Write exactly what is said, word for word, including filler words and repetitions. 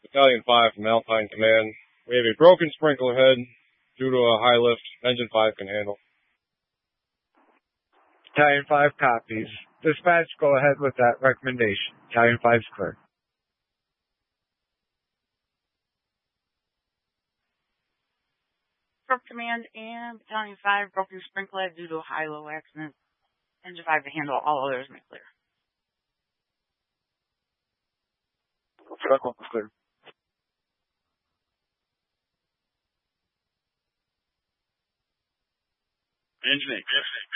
Battalion five from Alpine Command. We have a broken sprinkler head due to a high lift. Engine five can handle. Battalion five copies. Dispatch, go ahead with that recommendation. Battalion five's clear. From Command and Battalion five, broken sprinkler due to a high-low accident. Engine five to handle, all others may clear. Truck one was clear. Engine eight.